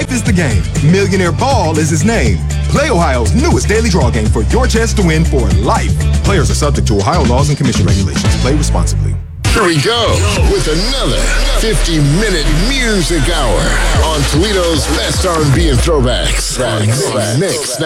Life is the game. Millionaire Ball is his name. Play Ohio's newest daily draw game for your chance to win for life. Players are subject to Ohio laws and commission regulations. Play responsibly. Here we go with another 50-minute music hour on Toledo's best R&B and throwbacks. Next.